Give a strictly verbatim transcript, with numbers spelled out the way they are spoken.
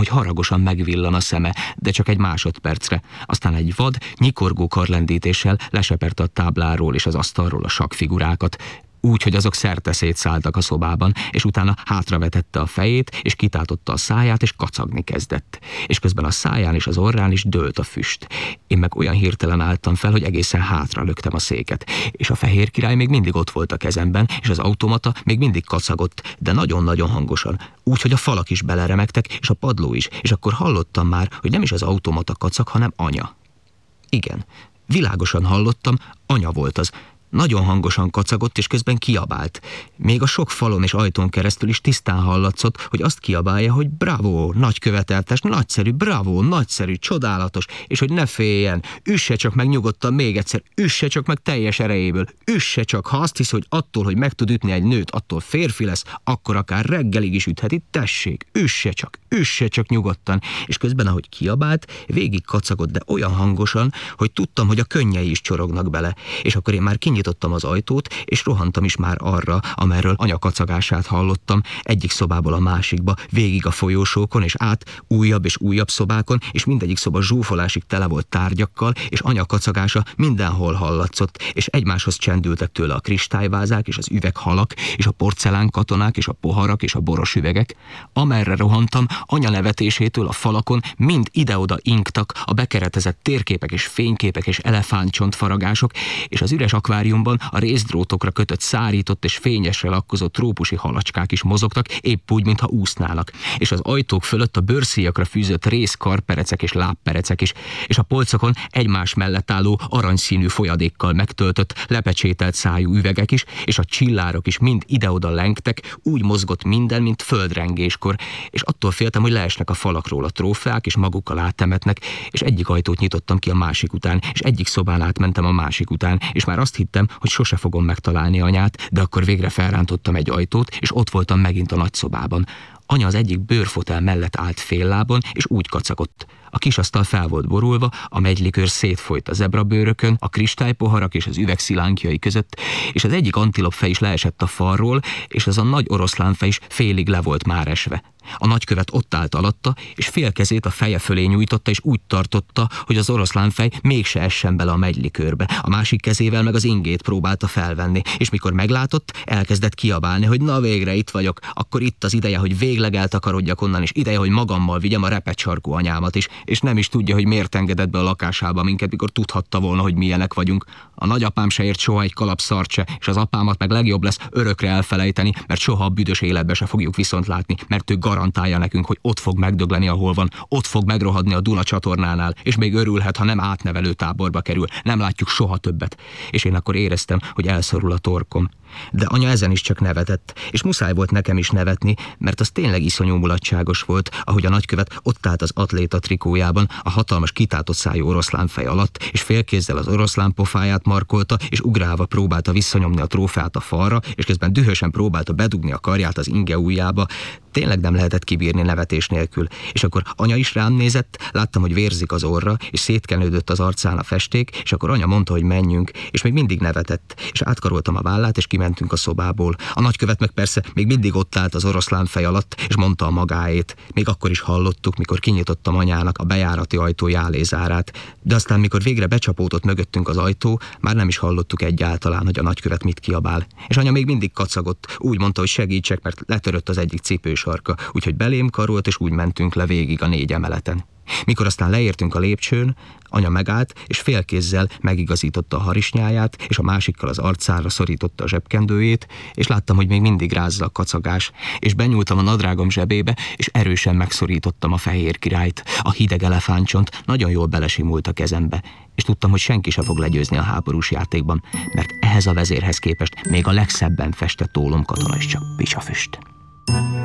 hogy haragosan megvillan a szeme, de csak egy másodpercre. Aztán egy vad, nyikorgó karlendítéssel leseperte a tábláról és az asztalról a sakkfigurákat, úgy, hogy azok szerte szétszálltak a szobában, és utána hátravetette a fejét, és kitátotta a száját, és kacagni kezdett. És közben a száján és az orrán is dőlt a füst. Én meg olyan hirtelen álltam fel, hogy egészen hátra löktem a széket. És a fehér király még mindig ott volt a kezemben, és az automata még mindig kacagott, de nagyon-nagyon hangosan. Úgy, hogy a falak is beleremegtek, és a padló is, és akkor hallottam már, hogy nem is az automata kacag, hanem anya. Igen, világosan hallottam, anya volt az. Nagyon hangosan kacagott, és közben kiabált. Még a sok falon és ajtón keresztül is tisztán hallatszott, hogy azt kiabálja, hogy bravo, nagyköveteltes, nagyszerű, bravo, nagyszerű, csodálatos, és hogy ne féljen, üsse csak meg nyugodtan még egyszer, üsse csak meg teljes erejéből, üsse csak, ha azt hisz, hogy attól, hogy meg tud ütni egy nőt, attól férfi lesz, akkor akár reggelig is ütheti, tessék, üsse csak, üsse csak nyugodtan. És közben, ahogy kiabált, végig kacagott, de olyan hangosan, hogy tudtam, hogy a könnyei is csorognak bele, és akkor én már kinyitottam az ajtót, és rohantam is már arra, amerről anya kacagását hallottam, egyik szobából a másikba, végig a folyósókon, és át újabb és újabb szobákon, és mindegyik szoba zsúfolásig tele volt tárgyakkal, és anya kacagása mindenhol hallatszott, és egymáshoz csendültek tőle a kristályvázák, és az üveghalak, és a porcelánkatonák, és a poharak, és a boros üvegek. Amerre rohantam, anya nevetésétől a falakon mind ide-oda inktak a bekeretezett térképek és fényképek és elefántcsontfaragások, és az üres akváriumban a részdrótokra kötött szárított és fényesre lakkozott trópusi halacskák is mozogtak, épp úgy, mintha úsznának, és az ajtók fölött a bőrszíjakra fűzött részkarperecek és lábperecek is, és a polcokon egymás mellett álló aranyszínű folyadékkal megtöltött, lepecsételt szájú üvegek is, és a csillárok is mind ide-oda lengtek, úgy mozgott minden, mint földrengéskor, és attól féltem, hogy leesnek a falakról a trófeák, és magukkal áttemetnek, és egyik ajtót nyitottam ki a másik után, és egyik szobán átmentem a másik után, és már azt hittem, hogy sose fogom megtalálni anyát, de akkor végre felrántottam egy ajtót, és ott voltam megint a nagyszobában. Anya az egyik bőrfotel mellett állt fél lábon, és úgy kacagott. A kisasztal fel volt borulva, a megylikőr szétfolyt a zebrabőrökön, a kristálypoharak és az üvegszilánkjai között, és az egyik antilopfej is leesett a falról, és az a nagy oroszlánfej is félig le volt már esve. A nagykövet ott állt alatta, és fél kezét a feje fölé nyújtotta, és úgy tartotta, hogy az oroszlánfej mégse essen bele a megylikőrbe. A másik kezével meg az ingét próbálta felvenni, és mikor meglátott, elkezdett kiabálni, hogy na végre itt vagyok, akkor itt az ideje, hogy végleg eltakarodjak onnan, és ideje, hogy magammal vigyem a repecsarkú anyámat is, és nem is tudja, hogy miért engedett be a lakásába minket, mikor tudhatta volna, hogy milyenek vagyunk. A nagyapám se ért soha egy kalap szart se, és az apámat meg legjobb lesz örökre elfelejteni, mert soha a büdös életbe se fogjuk viszont látni, mert ő garantálja nekünk, hogy ott fog megdögleni, ahol van, ott fog megrohadni a Duna csatornánál, és még örülhet, ha nem átnevelő táborba kerül. Nem látjuk soha többet. És én akkor éreztem, hogy elszorul a torkom. De anya ezen is csak nevetett, és muszáj volt nekem is nevetni, mert az tényleg iszonyú mulatságos volt, ahogy a nagykövet ott állt az atléta trikójában, a hatalmas kitátott szájú oroszlánfej alatt, és félkézzel az oroszlán pofáját markolta, és ugrálva próbálta visszanyomni a trófeát a falra, és közben dühösen próbálta bedugni a karját az inge ujjába. Tényleg nem lehetett kibírni nevetés nélkül. És akkor anya is rám nézett, láttam, hogy vérzik az orra, és szétkenődött az arcán a festék, és akkor anya mondta, hogy menjünk, és még mindig nevetett, és átkaroltam a vállát, és kimentünk a szobából. A nagykövet meg persze még mindig ott állt az oroszlánfej alatt, és mondta a magáét. Még akkor is hallottuk, mikor kinyitottam anyának a bejárati ajtó jálézárát, de aztán, mikor végre becsapódott mögöttünk az ajtó, már nem is hallottuk egyáltalán, hogy a nagykövet mit kiabál. És anya még mindig kacagott, úgy mondta, hogy segítsek, mert letörött az egyik cipősarka, úgyhogy belém karolt, és úgy mentünk le végig a négy emeleten. Mikor aztán leértünk a lépcsőn, anya megállt, és félkézzel megigazította a harisnyáját, és a másikkal az arcára szorította a zsebkendőjét, és láttam, hogy még mindig rázza a kacagás, és benyúltam a nadrágom zsebébe, és erősen megszorítottam a fehér királyt. A hideg elefántcsont nagyon jól belesimult a kezembe, és tudtam, hogy senki sem fog legyőzni a háborús játékban, mert ehhez a vezérhez képest még a legszebben festett ólomkatona is csak picsafüst.